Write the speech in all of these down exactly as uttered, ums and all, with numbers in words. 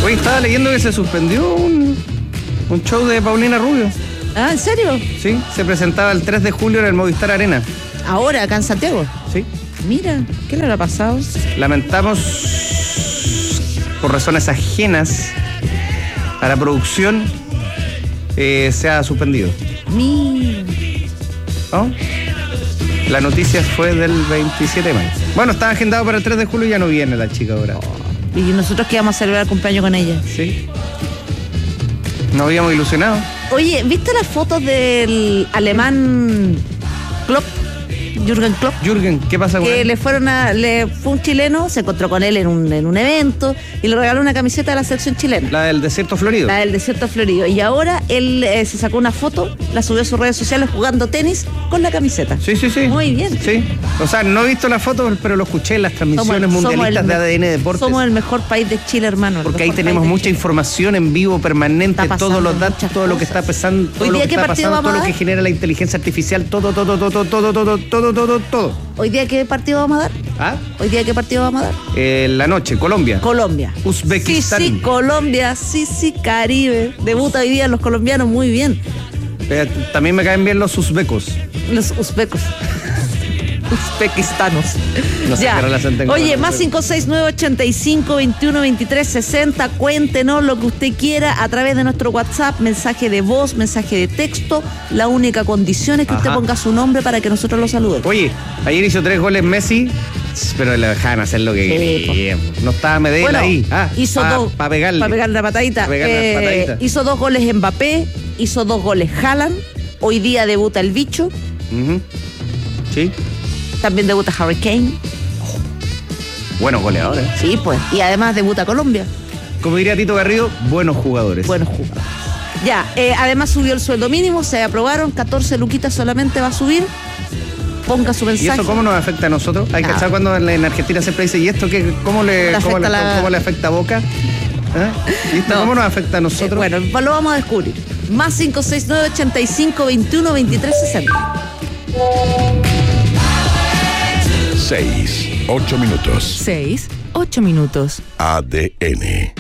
Hoy estaba leyendo que se suspendió un, un show de Paulina Rubio. Ah, ¿en serio? Sí, se presentaba el tres de julio en el Movistar Arena. ¿Ahora, acá en Santiago? Sí. Mira, ¿qué le habrá pasado? Lamentamos, por razones ajenas a la producción, eh, se ha suspendido. Mira. ¿No? La noticia fue del veintisiete de mayo. Bueno, estaba agendado para el tres de julio y ya no viene la chica ahora. ¿Y nosotros qué vamos a celebrar el cumpleaños con ella? Sí. Nos habíamos ilusionado. Oye, ¿viste las fotos del alemán Klopp? Jürgen Klopp. Jürgen, ¿qué pasa con que él? le fueron a, le fue un chileno, se encontró con él en un, en un evento y le regaló una camiseta de la selección chilena. La del desierto florido. La del desierto florido. Y ahora él eh, se sacó una foto, la subió a sus redes sociales jugando tenis con la camiseta. Sí, sí, sí. Muy bien. Sí. O sea, no he visto la foto, pero lo escuché en las transmisiones Somos- mundialistas somos el de me- A D N Deportes. Somos el mejor país de Chile, hermano. el Porque ahí mejor tenemos país de mucha Chile. información en vivo, permanente, Está todos los pasando datos, muchas todo lo que cosas. está pasando, todo Hoy lo día, que ¿qué está partido pasando, todo vamos lo a que dar? genera la inteligencia artificial, todo, todo, todo, todo, todo, todo, todo, todo. ¿Hoy día qué partido vamos a dar? ¿Ah? ¿Hoy día qué partido vamos a dar? Eh, la noche, Colombia. Colombia. Uzbekistán. Sí, sí, Colombia. Sí, sí, Caribe. Debuta hoy día los colombianos muy bien. Eh, también me caen bien los uzbecos. Los uzbecos. Uzbekistanos. No sé Ya. qué relación tengo Oye, con más eso. cinco seis nueve ochenta y cinco veintiuno veintitrés sesenta. Cuéntenos lo que usted quiera a través de nuestro WhatsApp, mensaje de voz, mensaje de texto. La única condición es que usted Ajá. ponga su nombre para que nosotros lo saludemos. Oye, ayer hizo tres goles Messi, pero le dejaban hacer lo que Sí, quería. No estaba Medellín Bueno, ahí. Ah, hizo pa- dos. pa' pegarle. Para pegarle la patadita. Pa' pegarle la Eh, patadita. hizo dos goles Mbappé, hizo dos goles Haaland. Hoy día debuta el bicho. Ujú. Sí. También debuta Harry Kane. Buenos goleadores. Sí, pues. Y además debuta Colombia. Como diría Tito Garrido, buenos jugadores. Buenos jugadores. Ya, eh, además subió el sueldo mínimo, se aprobaron, catorce luquitas solamente va a subir. Ponga su ¿Y mensaje. eso cómo nos afecta a nosotros? Hay que Nada. cachar cuando en, en Argentina siempre dice, ¿y esto qué? ¿Cómo le, Te cómo le, afecta la- cómo le afecta a Boca? ¿Ah? ¿Y esto No. cómo nos afecta a nosotros? Eh, bueno, pues lo vamos a descubrir. Más cinco seis nueve ochenta y cinco veintiuno veintitrés sesenta. Seis, ocho minutos. seis, ocho minutos. A D N.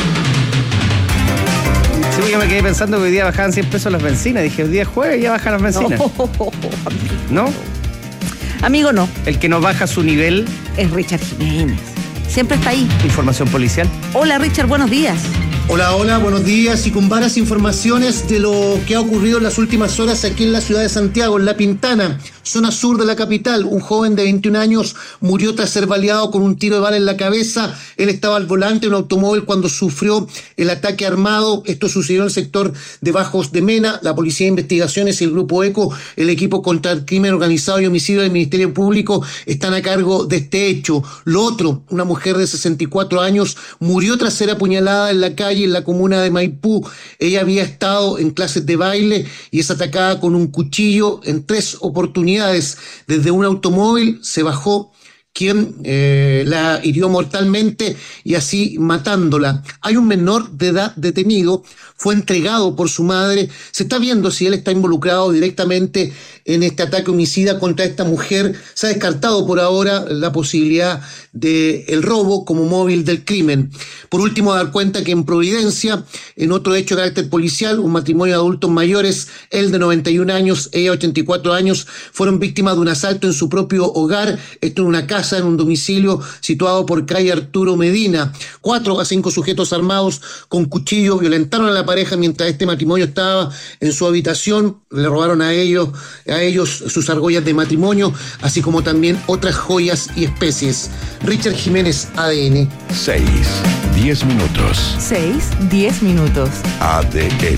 Sí, porque yo me quedé pensando que hoy día bajaban cien pesos las bencinas. Dije, el día jueves ya bajan las bencinas. No. ¿No? Amigo, no. El que nos baja su nivel, Es Richard Jiménez. Siempre está ahí. información policial. Hola, Richard, buenos días. Hola, hola, buenos días. Y con varias informaciones de lo que ha ocurrido en las últimas horas aquí en la ciudad de Santiago, en La Pintana, zona sur de la capital. Un joven de veintiún años murió tras ser baleado con un tiro de bala en la cabeza. Él estaba al volante de un automóvil cuando sufrió el ataque armado. Esto sucedió en el sector de Bajos de Mena. La Policía de Investigaciones y el Grupo ECO, el equipo contra el crimen organizado y homicidio del Ministerio Público, están a cargo de este hecho. Lo otro, una mujer de sesenta y cuatro años murió tras ser apuñalada en la calle en la comuna de Maipú. Ella había estado en clases de baile y es atacada con un cuchillo en tres oportunidades. Desde un automóvil se bajó quien eh, la hirió mortalmente y así matándola. Hay un menor de edad detenido, fue entregado por su madre. Se está viendo si él está involucrado directamente en este ataque homicida contra esta mujer. Se ha descartado por ahora la posibilidad de el robo como móvil del crimen. Por último, dar cuenta que en Providencia, en otro hecho de carácter policial, un matrimonio de adultos mayores, él de noventa y un años, ella ochenta y cuatro años, fueron víctimas de un asalto en su propio hogar, esto en una casa, en un domicilio situado por calle Arturo Medina. Cuatro a cinco sujetos armados con cuchillo violentaron a la pareja mientras este matrimonio estaba en su habitación, le robaron a ellos, a ellos sus argollas de matrimonio, así como también otras joyas y especies. Richard Jiménez, A D N. Seis, diez minutos. seis, diez minutos. A D N.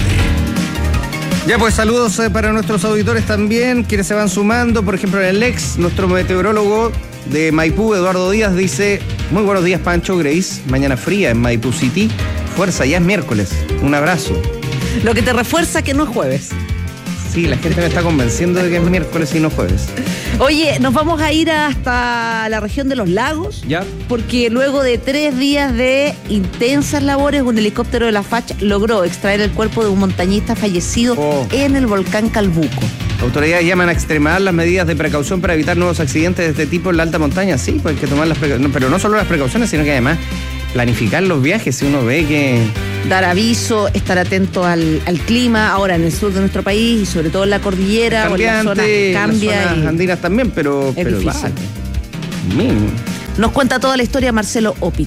Ya pues saludos eh, para nuestros auditores también, quienes se van sumando. Por ejemplo, en el ex, nuestro meteorólogo de Maipú, Eduardo Díaz, dice: muy buenos días, Pancho, Grace. Mañana fría en Maipú City. Fuerza, ya es miércoles. Un abrazo. Lo que te refuerza que no es jueves. Sí, la gente me está convenciendo de que es miércoles y no jueves. Oye, nos vamos a ir hasta la región de los lagos. ¿Ya? Porque luego de tres días de intensas labores, un helicóptero de la F A C H logró extraer el cuerpo de un montañista fallecido Oh. en el volcán Calbuco. Autoridades llaman a extremar las medidas de precaución para evitar nuevos accidentes de este tipo en la alta montaña. Sí, pues hay que tomar las precauciones, pero no solo las precauciones, sino que además planificar los viajes si uno ve que... Dar aviso, estar atento al, al clima, ahora en el sur de nuestro país y sobre todo en la cordillera o en las zonas cambia. Las zonas y andinas también, pero... es pero difícil. Vale. Nos cuenta toda la historia Marcelo Opitz.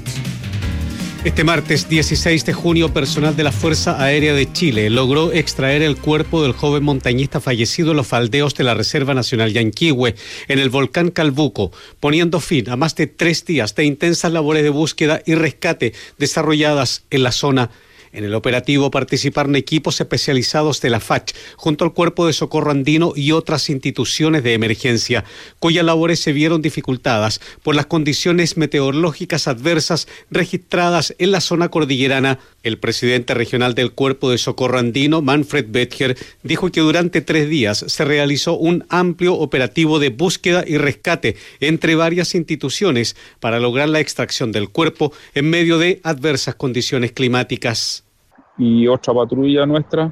Este martes dieciséis de junio, personal de la Fuerza Aérea de Chile logró extraer el cuerpo del joven montañista fallecido en los faldeos de la Reserva Nacional Yanquihue, en el volcán Calbuco, poniendo fin a más de tres días de intensas labores de búsqueda y rescate desarrolladas en la zona. En el operativo participaron equipos especializados de la F A C H, junto al Cuerpo de Socorro Andino y otras instituciones de emergencia, cuyas labores se vieron dificultadas por las condiciones meteorológicas adversas registradas en la zona cordillerana. El presidente regional del Cuerpo de Socorro Andino, Manfred Betger, dijo que durante tres días se realizó un amplio operativo de búsqueda y rescate entre varias instituciones para lograr la extracción del cuerpo en medio de adversas condiciones climáticas. Y otra patrulla nuestra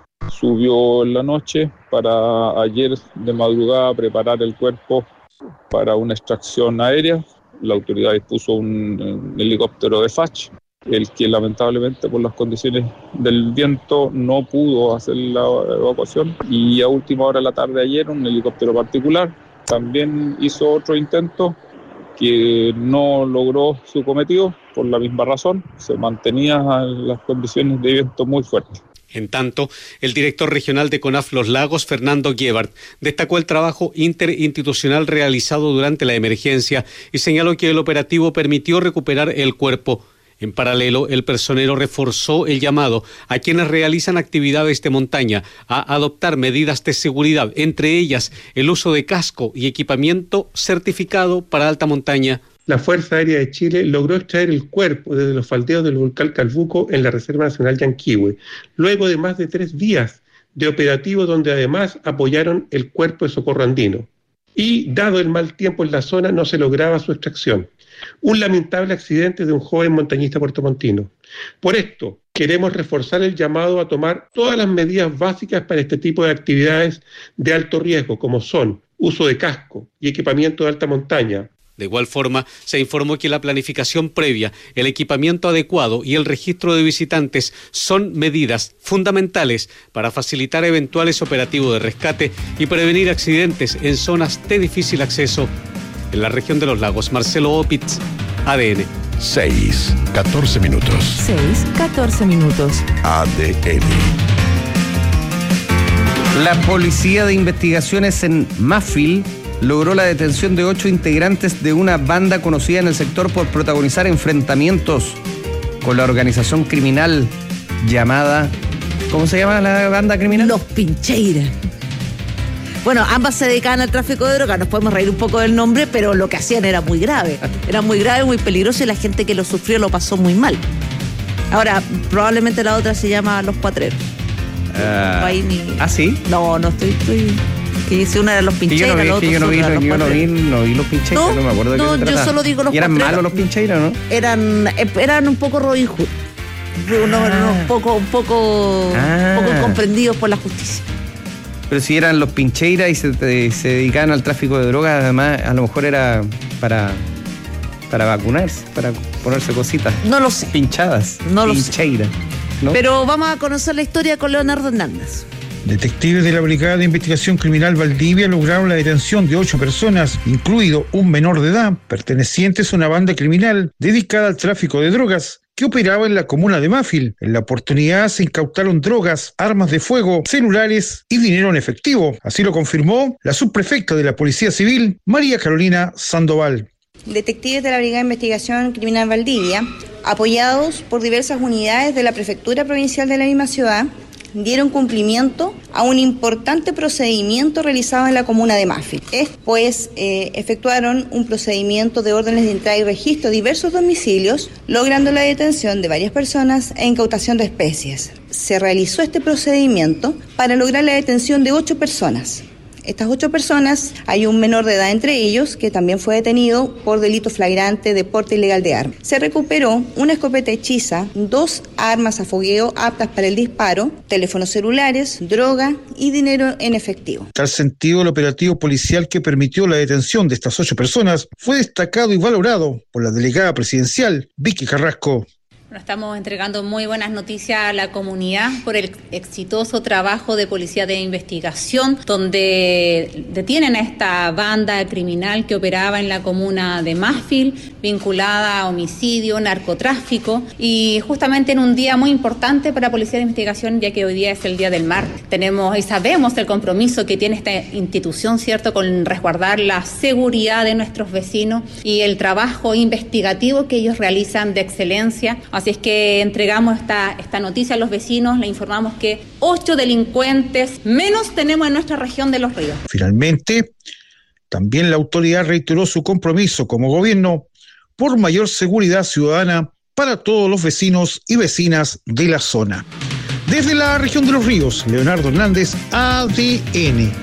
subió en la noche para ayer de madrugada preparar el cuerpo para una extracción aérea. La autoridad dispuso un, un helicóptero de F A C H, el que lamentablemente por las condiciones del viento no pudo hacer la evacuación, y a última hora de la tarde de ayer un helicóptero particular también hizo otro intento que no logró su cometido por la misma razón, se mantenían las condiciones de viento muy fuertes. En tanto, el director regional de CONAF Los Lagos, Fernando Gebhardt, destacó el trabajo interinstitucional realizado durante la emergencia y señaló que el operativo permitió recuperar el cuerpo. En paralelo, el personero reforzó el llamado a quienes realizan actividades de montaña a adoptar medidas de seguridad, entre ellas el uso de casco y equipamiento certificado para alta montaña. La Fuerza Aérea de Chile logró extraer el cuerpo desde los faldeos del volcán Calbuco en la Reserva Nacional Yanquihue, luego de más de tres días de operativo donde además apoyaron el Cuerpo de Socorro Andino. Y, dado el mal tiempo en la zona, no se lograba su extracción. Un lamentable accidente de un joven montañista puertomontino. Por esto, queremos reforzar el llamado a tomar todas las medidas básicas para este tipo de actividades de alto riesgo, como son uso de casco y equipamiento de alta montaña. De igual forma, se informó que la planificación previa, el equipamiento adecuado y el registro de visitantes son medidas fundamentales para facilitar eventuales operativos de rescate y prevenir accidentes en zonas de difícil acceso. En la región de los lagos, Marcelo Opitz, A D N. seis, catorce minutos. seis, catorce minutos. A D N. La Policía de Investigaciones en Mafil logró la detención de ocho integrantes de una banda conocida en el sector por protagonizar enfrentamientos con la organización criminal llamada... ¿Cómo se llama la banda criminal? Los Pincheiras. Bueno, ambas se dedicaban al tráfico de drogas, nos podemos reír un poco del nombre, pero lo que hacían era muy grave. Era muy grave, muy peligroso y la gente que lo sufrió lo pasó muy mal. Ahora, probablemente la otra se llama Los Cuatreros. Uh, ni... ¿Ah, sí? No, no estoy... estoy... Que dice una de Los Pincheiras, la otra yo no vi, yo no vi, no vi Los Pincheiras, no, no me acuerdo de no, qué se yo trataba. solo digo Los ¿Y eran Cuatreros? malos Los Pincheiras, no? Eran, eran un poco Robin Hood. Unos, Ah. unos poco, un poco, Ah. poco comprendidos por la justicia. Pero si eran Los Pincheiras y se, se dedicaban al tráfico de drogas, además a lo mejor era para, para vacunarse, para ponerse cositas. No lo sé. Pinchadas. No lo sé. Pincheira, ¿no? Pero vamos a conocer la historia con Leonardo Hernández. Detectives de la Brigada de Investigación Criminal Valdivia lograron la detención de ocho personas, incluido un menor de edad, pertenecientes a una banda criminal dedicada al tráfico de drogas, que operaba en la comuna de Mafil. En la oportunidad se incautaron drogas, armas de fuego, celulares y dinero en efectivo. Así lo confirmó la subprefecta de la Policía Civil, María Carolina Sandoval. Detectives de la Brigada de Investigación Criminal Valdivia, apoyados por diversas unidades de la Prefectura Provincial de la misma ciudad, dieron cumplimiento a un importante procedimiento realizado en la comuna de Mafil. Después eh, efectuaron un procedimiento de órdenes de entrada y registro de diversos domicilios, logrando la detención de varias personas e incautación de especies. Se realizó este procedimiento para lograr la detención de ocho personas. Estas ocho personas, hay un menor de edad entre ellos que también fue detenido por delito flagrante de porte ilegal de armas. Se recuperó una escopeta hechiza, dos armas a fogueo aptas para el disparo, teléfonos celulares, droga y dinero en efectivo. En tal sentido, el operativo policial que permitió la detención de estas ocho personas fue destacado y valorado por la delegada presidencial Vicky Carrasco. Estamos entregando muy buenas noticias a la comunidad por el exitoso trabajo de Policía de Investigación, donde detienen a esta banda criminal que operaba en la comuna de Másfil, vinculada a homicidio, narcotráfico, y justamente en un día muy importante para Policía de Investigación, ya que hoy día es el Día del Mar. Tenemos y sabemos el compromiso que tiene esta institución, ¿cierto?, con resguardar la seguridad de nuestros vecinos y el trabajo investigativo que ellos realizan de excelencia. Así es que entregamos esta, esta noticia a los vecinos, le informamos que ocho delincuentes menos tenemos en nuestra región de Los Ríos. Finalmente, también la autoridad reiteró su compromiso como gobierno por mayor seguridad ciudadana para todos los vecinos y vecinas de la zona. Desde la región de Los Ríos, Leonardo Hernández, A D N.